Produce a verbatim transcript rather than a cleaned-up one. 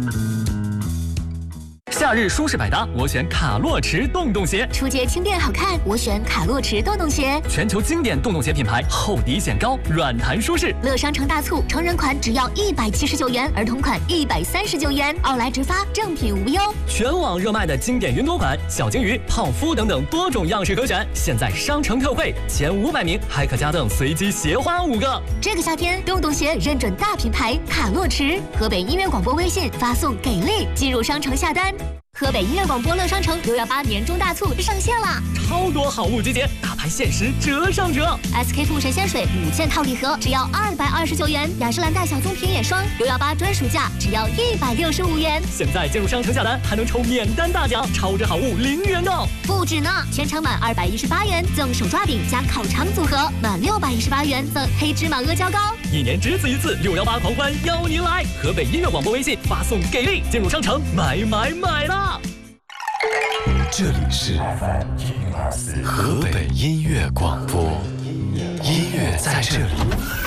夏日舒适百搭，我选卡洛驰洞洞鞋。 出街轻便好看，我选卡洛驰洞洞鞋。 全球经典洞洞鞋品牌，厚底显高，软弹舒适。 乐商城大促，成人款只要一百七十九元，儿童款一百三十九元，奥莱直发，正品无忧。 全网热卖的经典云朵款、小金鱼、泡芙等等多种样式可选，现在商城特惠，前五百名还可加赠随机鞋花五个。 这个夏天，洞洞鞋认准大品牌卡洛驰。河北音乐广播微信发送给力，进入商城下单。河北音乐广播乐商城六幺八年终大促上线了， 超多好物集结，大牌限时折上折。 S K two 神仙水五件套礼盒只要二百二十九元，雅诗兰黛小棕瓶眼霜六幺八专属价只要一百六十五元。 现在进入商城下单还能抽免单大奖，超值好物零元到。 不止呢，全场满二百一十八元赠手抓饼加烤肠组合，满六百一十八元赠黑芝麻阿胶糕。 一年只此一次，六幺八狂欢邀您来！河北音乐广播微信发送给力，进入商城买买买啦！ 这里是河北音乐广播，音乐在这里。